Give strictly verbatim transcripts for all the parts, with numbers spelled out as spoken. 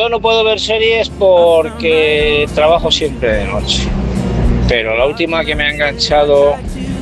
yo no puedo ver series porque trabajo siempre de noche. Pero la última que me ha enganchado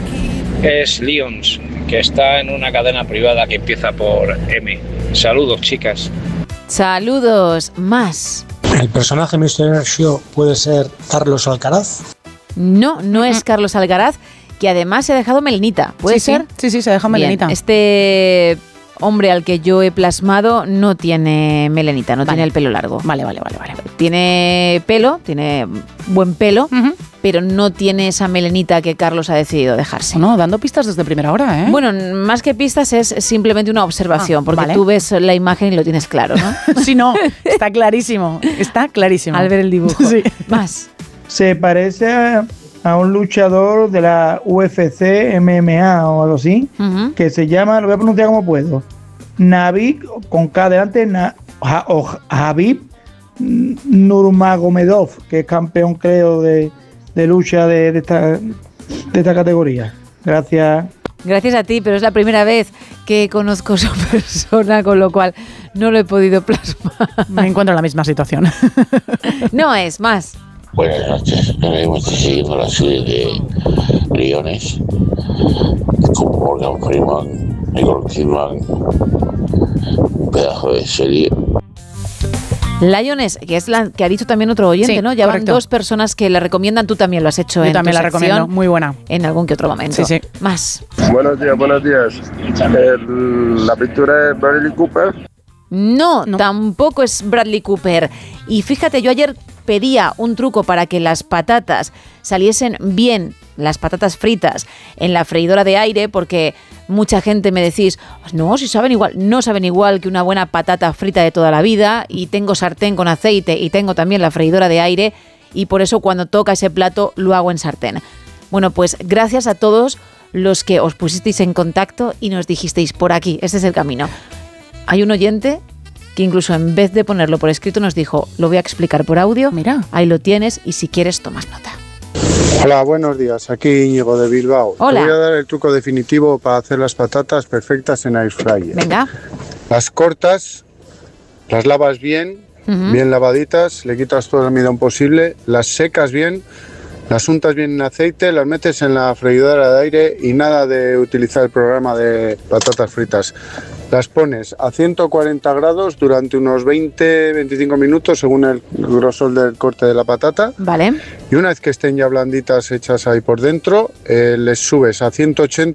es Lions, que está en una cadena privada que empieza por M. Saludos, chicas. Saludos, más. ¿El personaje misterioso puede ser Carlos Alcaraz? No, no es Carlos Alcaraz, que además se ha dejado melenita. ¿Puede sí, ser? Sí, sí, sí, se ha dejado melenita. Bien, este hombre al que yo he plasmado no tiene melenita, no vale. tiene el pelo largo. Vale, vale, vale, vale. Tiene pelo, tiene buen pelo, uh-huh. pero no tiene esa melenita que Carlos ha decidido dejarse. No, dando pistas desde primera hora, ¿eh? Bueno, más que pistas es simplemente una observación, ah, porque vale. tú ves la imagen y lo tienes claro, ¿no? Sí, no, está clarísimo, está clarísimo. Al ver el dibujo. Sí. Más. Se parece a, a un luchador de la U F C, M M A o algo así, uh-huh. que se llama, lo voy a pronunciar como puedo, Navik, con K delante, na, ha, o Habib Nurmagomedov, que es campeón, creo, de, de lucha de, de, esta, de esta categoría. Gracias. Gracias a ti, pero es la primera vez que conozco a su persona, con lo cual no lo he podido plasmar. Me encuentro en la misma situación. No es más. Buenas noches, ahora mismo estoy siguiendo la serie de Leones, con Morgan Freeman, Nicole Kidman, un pedazo de serie. Lions, que es la que ha dicho también otro oyente, sí, ¿no? Ya correcto. van dos personas que la recomiendan, tú también lo has hecho. Yo en también tu la recomiendo, muy buena. En algún que otro momento. Sí, sí. Más. Buenos días, buenos días. El, la pintura es Bradley Cooper. No, no, tampoco es Bradley Cooper. Y fíjate, yo ayer pedía un truco para que las patatas saliesen bien, las patatas fritas, en la freidora de aire, porque mucha gente me decís, no, si saben igual, no saben igual que una buena patata frita de toda la vida, y tengo sartén con aceite y tengo también la freidora de aire, y por eso cuando toca ese plato lo hago en sartén. Bueno, pues gracias a todos los que os pusisteis en contacto y nos dijisteis, por aquí, este es el camino. Hay un oyente que incluso en vez de ponerlo por escrito nos dijo, lo voy a explicar por audio, mira, ahí lo tienes y si quieres tomas nota. Hola, buenos días, aquí Íñigo de Bilbao. Hola. Te voy a dar el truco definitivo para hacer las patatas perfectas en air fryer. Venga. Las cortas, las lavas bien, uh-huh. bien lavaditas, le quitas todo el almidón posible, las secas bien, las untas bien en aceite, las metes en la freidora de aire y nada de utilizar el programa de patatas fritas. Las pones a ciento cuarenta grados durante unos veinte a veinticinco minutos según el grosor del corte de la patata. Vale. Y una vez que estén ya blanditas hechas ahí por dentro, eh, les subes a ciento ochenta